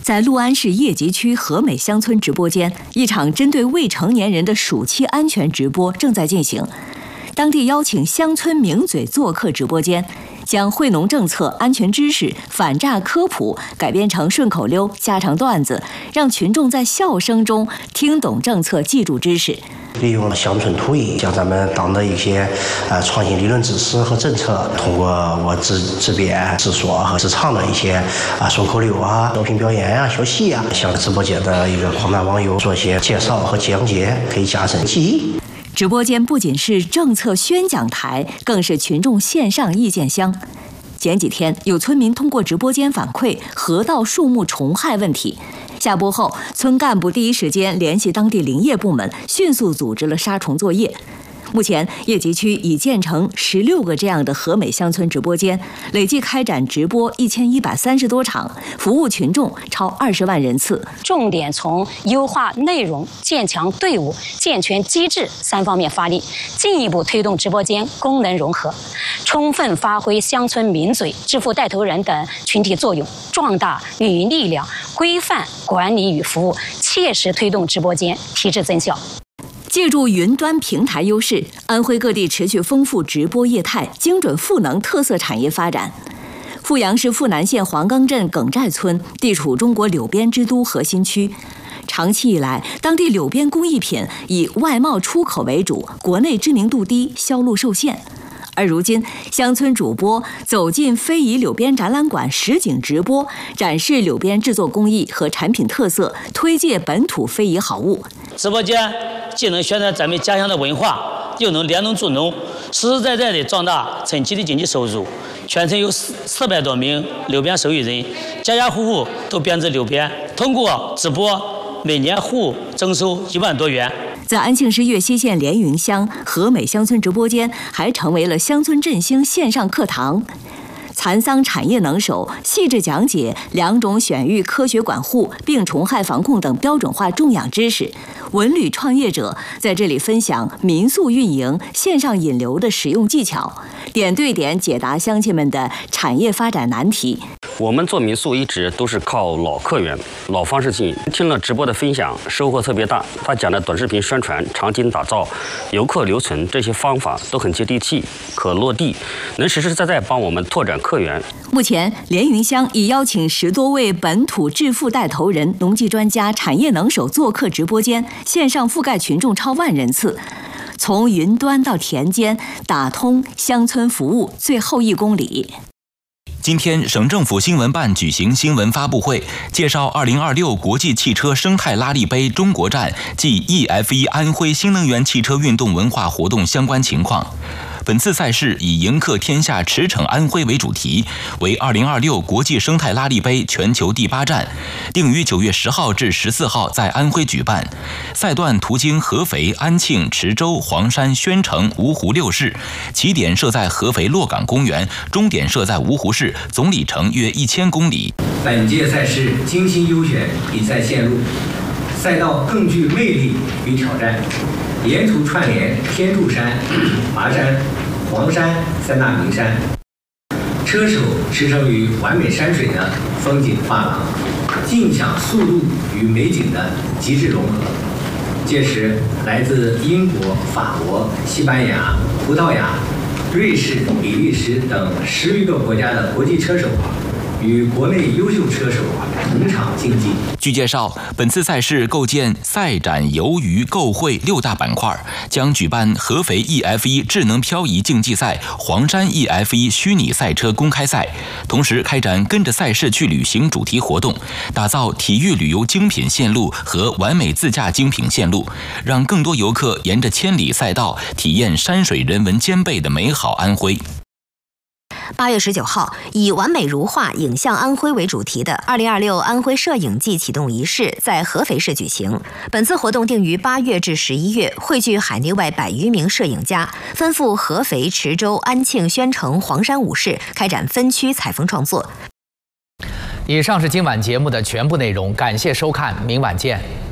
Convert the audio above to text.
在六安市叶集区和美乡村直播间，一场针对未成年人的暑期安全直播正在进行。当地邀请乡村名嘴做客直播间，将惠农政策、安全知识、反诈科普改编成顺口溜、家常段子，让群众在笑声中听懂政策、记住知识。 利用了乡村土艺，将咱们党的一些创新理论知识和政策，通过我自编自说和自唱的一些顺口溜作品表演学习向直播间的一个广大网友做一些介绍和讲解，可以加深记忆。 直播间不仅是政策宣讲台，更是群众线上意见箱。前几天，有村民通过直播间反馈河道树木虫害问题。下播后，村干部第一时间联系当地林业部门，迅速组织了杀虫作业。目前，叶集区已建成16个这样的和美乡村直播间，累计开展直播1130多场，服务群众超20万人次。 重点从优化内容、建强队伍、健全机制3方面发力，进一步推动直播间功能融合，充分发挥乡村名嘴、致富带头人等群体作用，壮大运营力量，规范管理与服务，切实推动直播间提质增效。 借助云端平台优势，安徽各地持续丰富直播业态，精准赋能特色产业发展。阜阳市阜南县黄冈镇耿寨村地处中国柳边之都核心区，长期以来，当地柳边工艺品以外贸出口为主，国内知名度低，销路受限。而如今，乡村主播走进非遗柳边展览馆实景直播，展示柳边制作工艺和产品特色，推介本土非遗好物。 直播间既能宣传咱们家乡的文化，又能联农助农，实实在在地壮大村集的经济收入。全村有400多名柳边手艺人，家家户户都编织柳边，通过直播，每年户征收1万多元。 在安庆市岳西县连云乡和美乡村直播间，还成为了乡村振兴线上课堂。蚕桑产业能手细致讲解2种选育科学管护、病虫害防控等标准化种养知识。文旅创业者在这里分享民宿运营、线上引流的实用技巧，点对点解答乡亲们的产业发展难题。 我们做民宿一直都是靠老客源、老方式经营。听了直播的分享，收获特别大。他讲的短视频宣传、场景打造、游客留存这些方法都很接地气、可落地，能实实在在帮我们拓展客源。 目前，连云乡已邀请10多位本土致富带头人、农技专家、产业能手做客直播间，线上覆盖群众超万人次。从云端到田间，打通乡村服务最后1公里。 今天，省政府新闻办举行新闻发布会，介绍2026国际汽车生态拉力杯中国站暨 EF1 安徽新能源汽车运动文化活动相关情况。本次赛事以迎客天下驰骋安徽为主题，为2026国际生态拉力杯全球第8站，定于9月10号至14号在安徽举办。赛段途经合肥、安庆、池州、黄山、宣城、芜湖6市，起点设在合肥洛岗公园，终点设在芜湖市，总里程约1000公里。 本届赛事精心优选比赛线路，赛道更具魅力与挑战，沿途串联天柱山、华山、黄山3大名山，车手驰骋于完美山水的风景画廊，尽享速度与美景的极致融合。届时，来自英国、法国、西班牙、葡萄牙、瑞士、比利时等10余个国家的国际车手与国内优秀车手同场竞技。 据介绍，本次赛事构建赛展、游娱、购会6大板块，将举办合肥 EF1 智能漂移竞技赛、黄山 EF1 虚拟赛车公开赛，同时开展跟着赛事去旅行主题活动，打造体育旅游精品线路和完美自驾精品线路，让更多游客沿着千里赛道体验山水人文兼备的美好安徽。 8月19号，以完美如画、影像安徽为主题的2026安徽摄影季启动仪式在合肥市举行。本次活动定于8月至11月，汇聚海内外100余名摄影家，奔赴合肥、池州、安庆、宣城、黄山5市，开展分区采风创作。 以上是今晚节目的全部内容，感谢收看，明晚见。